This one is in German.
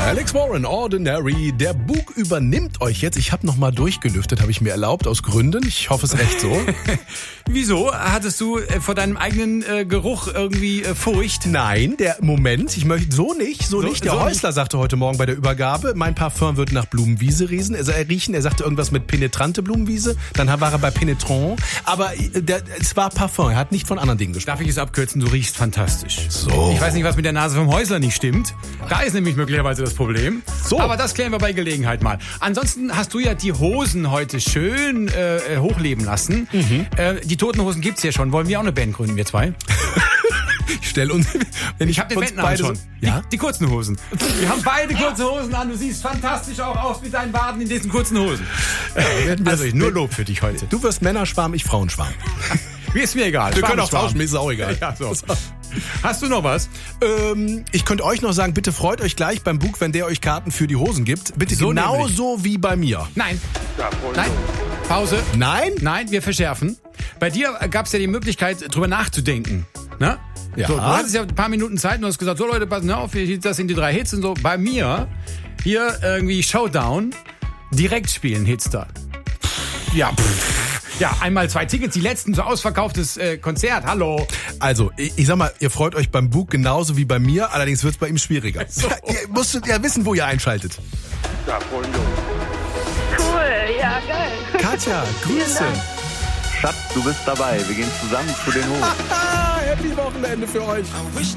Alex Warren, Ordinary. Der Bug übernimmt euch jetzt. Ich habe nochmal durchgelüftet, habe ich mir erlaubt, aus Gründen. Ich hoffe, es ist recht so. Wieso? Hattest du vor deinem eigenen Geruch irgendwie Furcht? Nein, Moment, ich möchte so nicht. Der Häusler sagte heute Morgen bei der Übergabe, mein Parfum wird nach Blumenwiese riechen. Er sagte irgendwas mit penetrante Blumenwiese. Dann war er bei penetrant. Aber es war Parfum, er hat nicht von anderen Dingen gesprochen. Darf ich es abkürzen? Du riechst fantastisch. So. Ich weiß nicht, was mit der Nase vom Häusler nicht stimmt. Da ist nämlich möglicherweise das Problem. So. Aber das klären wir bei Gelegenheit mal. Ansonsten hast du ja die Hosen heute schön hochleben lassen. Die Toten Hosen gibt's ja schon. Wollen wir auch eine Band gründen, wir zwei? Ich stelle uns... Ich habe den Bandnamen schon. Ja? Die kurzen Hosen. Wir haben beide kurze Hosen an. Du siehst fantastisch auch aus mit deinen Waden in diesen kurzen Hosen. Also nur Lob für dich heute. Du wirst Männerschwarm, ich Frauenschwarm. Mir ist mir egal. Wir können auch tauschen, mir ist auch egal. Ja, so. Hast du noch was? Ich könnte euch noch sagen, bitte freut euch gleich beim Bug, wenn der euch Karten für die Hosen gibt. Bitte So genauso wie bei mir. Nein. Nein. Pause. Nein? Nein, wir verschärfen. Bei dir gab es ja die Möglichkeit, drüber nachzudenken. Ne? Ja. So, du hattest ja ein paar Minuten Zeit und du hast gesagt, so Leute, passen auf, das sind die 3 Hits und so. Bei mir, hier irgendwie Showdown, direkt spielen Hitstart. Ja, ja, einmal 2 Tickets, die letzten, so ausverkauftes Konzert, hallo. Also, ich sag mal, ihr freut euch beim Bug genauso wie bei mir, allerdings wird's bei ihm schwieriger. So. Ihr musstet ja wissen, wo ihr einschaltet. Ja, voll jung. Cool, ja, geil. Katja, Grüße. Schatz, du bist dabei. Wir gehen zusammen zu den Hosen. Happy Wochenende für euch.